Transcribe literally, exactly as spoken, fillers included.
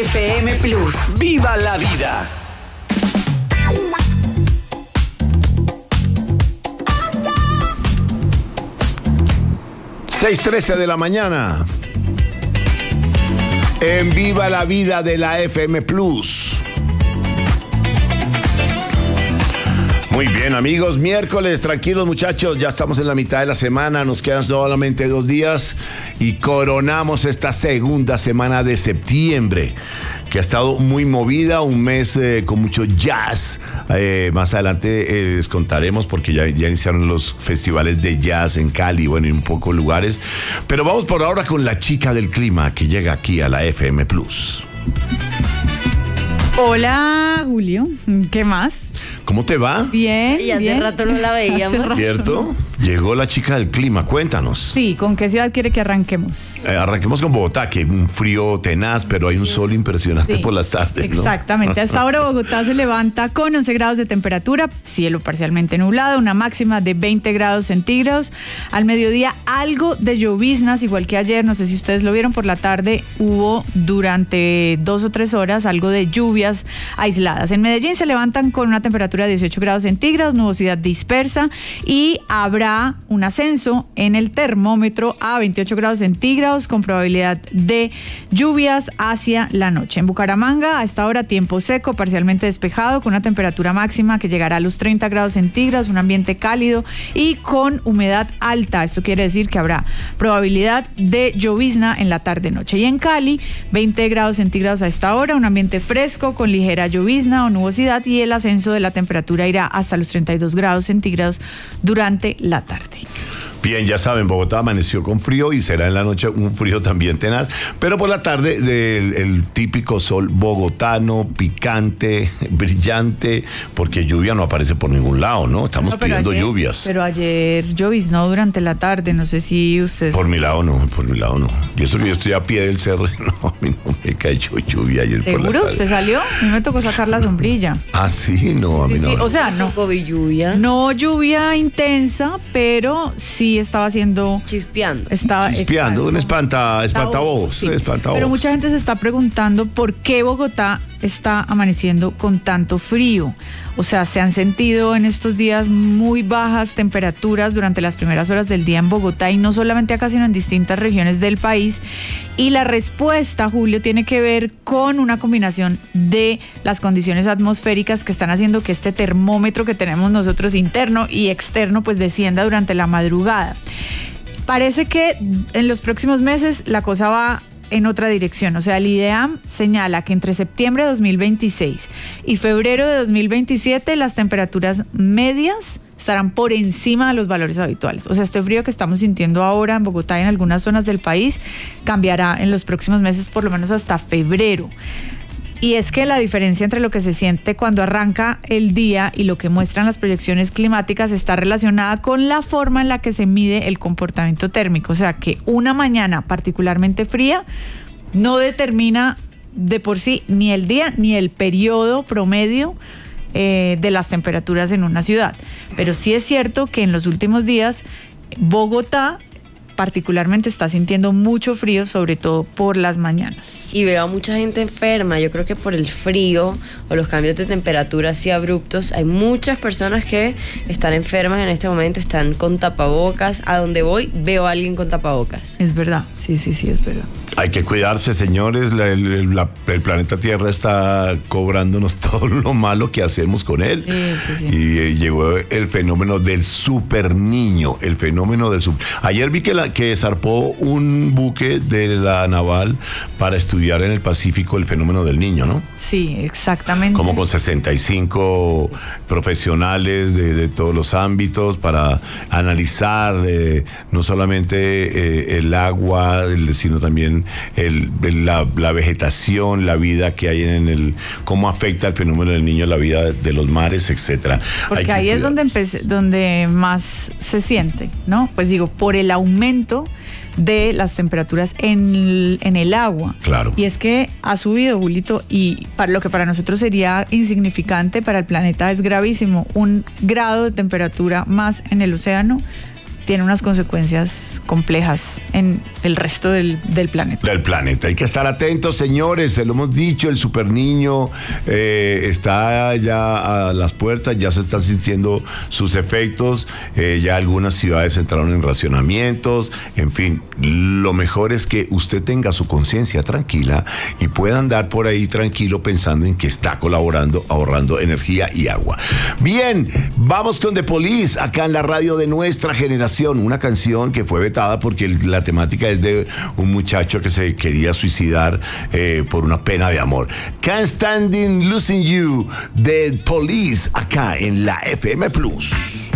F M Plus. ¡Viva la vida! seis trece de la mañana. En Viva la Vida de la F M Plus. Muy bien, amigos, miércoles, tranquilos muchachos, ya estamos en la mitad de la semana, nos quedan solamente dos días y coronamos esta segunda semana de septiembre, que ha estado muy movida, un mes eh, con mucho jazz. Eh, más adelante eh, les contaremos porque ya, ya iniciaron los festivales de jazz en Cali, bueno, en un poco lugares. Pero vamos por ahora con la chica del clima que llega aquí a la F M Plus. Hola, Julio, ¿qué más? ¿Cómo te va? Bien, Y hace bien. rato no la veíamos. ¿Cierto? Llegó la chica del clima, cuéntanos. Sí, ¿con qué ciudad quiere que arranquemos? Eh, arranquemos con Bogotá, que un frío tenaz, pero hay un sol impresionante Sí, por las tardes, ¿no? Exactamente. A esta hora Bogotá se levanta con once grados de temperatura, cielo parcialmente nublado, una máxima de veinte grados centígrados. Al mediodía algo de lloviznas, igual que ayer, no sé si ustedes lo vieron, por la tarde hubo durante dos o tres horas algo de lluvias aisladas. En Medellín se levantan con una temperatura de dieciocho grados centígrados, nubosidad dispersa y habrá un ascenso en el termómetro a veintiocho grados centígrados con probabilidad de lluvias hacia la noche. En Bucaramanga a esta hora tiempo seco, parcialmente despejado, con una temperatura máxima que llegará a los treinta grados centígrados, un ambiente cálido y con humedad alta. Esto quiere decir que habrá probabilidad de llovizna en la tarde-noche. Y en Cali, veinte grados centígrados a esta hora, un ambiente fresco con ligera llovizna o nubosidad y el ascenso de la temperatura irá hasta los treinta y dos grados centígrados durante la tarde. Bien, ya saben, Bogotá amaneció con frío y será en la noche un frío también tenaz, pero por la tarde del el típico sol bogotano, picante, brillante, porque lluvia no aparece por ningún lado, ¿no? Estamos No, pero pidiendo ayer- lluvias. Pero ayer lloviznó durante la tarde, no sé si ustedes... Por mi lado no, por mi lado no. Yo estoy, yo estoy a pie del cerro, no, a mí no me cayó lluvia ayer por la ¿Seguro? tarde. ¿Usted salió? A mí me tocó sacar la sombrilla. Ah, sí, no, a mí Sí, no. sí, o sea, no, Poco vi lluvia. no lluvia intensa, pero sí estaba haciendo... Chispeando. Estaba Chispeando, un exacto. espanta, espantabobos, Sí. espantabobos. Pero mucha gente se está preguntando por qué Bogotá está amaneciendo con tanto frío. O sea, se han sentido en estos días muy bajas temperaturas durante las primeras horas del día en Bogotá y no solamente acá, sino en distintas regiones del país. Y la respuesta, Julio, tiene que ver con una combinación de las condiciones atmosféricas que están haciendo que este termómetro que tenemos nosotros interno y externo pues descienda durante la madrugada. Parece que en los próximos meses la cosa va en otra dirección. O sea, el IDEAM señala que entre septiembre de dos mil veintiséis y febrero de dos mil veintisiete las temperaturas medias estarán por encima de los valores habituales. O sea, este frío que estamos sintiendo ahora en Bogotá y en algunas zonas del país cambiará en los próximos meses, por lo menos hasta febrero. Y es que la diferencia entre lo que se siente cuando arranca el día y lo que muestran las proyecciones climáticas está relacionada con la forma en la que se mide el comportamiento térmico. O sea, que una mañana particularmente fría no determina de por sí ni el día ni el periodo promedio eh, de las temperaturas en una ciudad. Pero sí es cierto que en los últimos días Bogotá particularmente está sintiendo mucho frío, sobre todo por las mañanas. Y veo a mucha gente enferma. Yo creo que por el frío o los cambios de temperatura así abruptos, hay muchas personas que están enfermas en este momento, están con tapabocas. A donde voy, veo a alguien con tapabocas. Es verdad, sí, sí, sí, es verdad. Hay que cuidarse, señores. La- el, la- el planeta Tierra está cobrándonos todo lo malo que hacemos con él. Sí, sí, sí. Y eh, llegó el fenómeno del super niño. El fenómeno del super. Ayer vi que, la, que zarpó un buque de la naval para estudiar en el Pacífico el fenómeno del niño, ¿no? Sí, exactamente. Como con sesenta y cinco profesionales de, de todos los ámbitos para analizar eh, no solamente eh, el agua, el- sino también el, el- la, la vegetación, la vida que hay en el, cómo afecta el fenómeno del niño a la vida de los mares, etcétera. Porque Hay que ahí es cuidar. donde empecé, donde más se siente, ¿no? Pues digo, por el aumento de las temperaturas en el, en el agua. Claro. Y es que ha subido, Julito, y para lo que para nosotros sería insignificante, para el planeta es gravísimo. Un grado de temperatura más en el océano tiene unas consecuencias complejas en el resto del, del planeta. Del planeta. Hay que estar atentos, señores. Se lo hemos dicho, el super niño eh, está ya a las puertas, ya se están sintiendo sus efectos. Eh, ya algunas ciudades entraron en racionamientos. En fin, lo mejor es que usted tenga su conciencia tranquila y pueda andar por ahí tranquilo pensando en que está colaborando, ahorrando energía y agua. Bien, vamos con The Police, acá en la radio de nuestra generación. Una canción que fue vetada porque el, la temática es de un muchacho que se quería suicidar eh, por una pena de amor. Can't Stand in Losing You, The Police, acá en la F M Plus.